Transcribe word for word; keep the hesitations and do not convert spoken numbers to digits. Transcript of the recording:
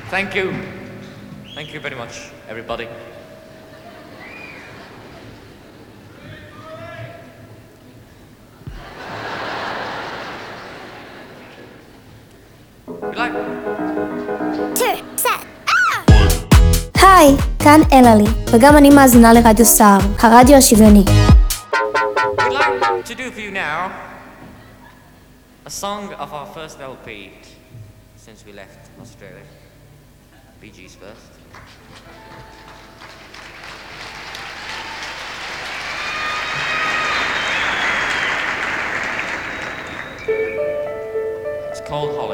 Thank you. Thank you very much, everybody. You like? two, set, היי, כאן אלעלי, וגם אני מאזינה לרדיו סער, הרדיו השוויוני. We'd like to do for you now a song of our first L P since we left Australia. Bee Gees first. It's called Holiday.